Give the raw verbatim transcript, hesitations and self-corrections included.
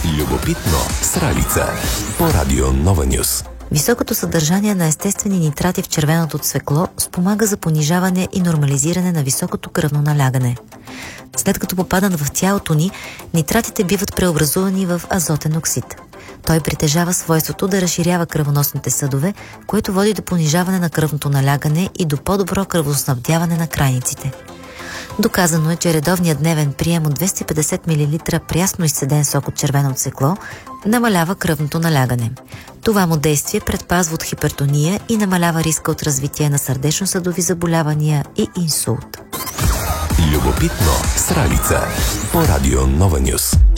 Любопитно с Ралица по Радио Нова Нюс. Високото съдържание на естествени нитрати в червеното цвекло спомага за понижаване и нормализиране на високото кръвно налягане. След като попадат в тялото ни, нитратите биват преобразувани в азотен оксид. Той притежава свойството да разширява кръвоносните съдове, което води до понижаване на кръвното налягане и до по-добро кръвоснабдяване на крайниците. Доказано е, че редовният дневен прием от двеста и петдесет милилитра прясно изцеден сок от червено цвекло намалява кръвното налягане. Това му действие предпазва от хипертония и намалява риска от развитие на сърдечно-съдови заболявания и инсулт. Любопитно с Ралица по Радио Нова Нюс.